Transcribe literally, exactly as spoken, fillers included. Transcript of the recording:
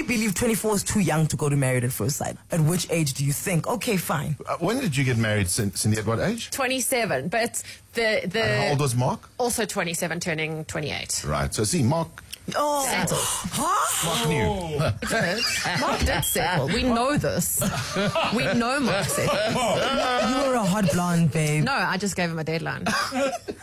believe twenty-four is too young to go to Married at First Sight. At which age do you think, okay, fine? Uh, when did you get married, Cindy? At what age? twenty-seven, but the... the and how old was Mark? Also twenty-seven, turning twenty-eight. Right, so see, Mark... Oh, huh? Mark knew. Mark did settle. We know this. We know Mark settled. You were a hot blonde, babe. No, I just gave him a deadline.